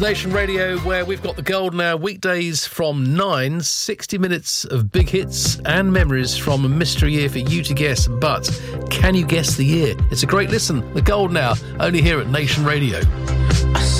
Nation Radio, where we've got the golden hour weekdays from 9, 60 minutes of big hits and memories from a mystery year for you to guess. But can you guess the year? It's a great listen. The golden hour, only here at Nation Radio.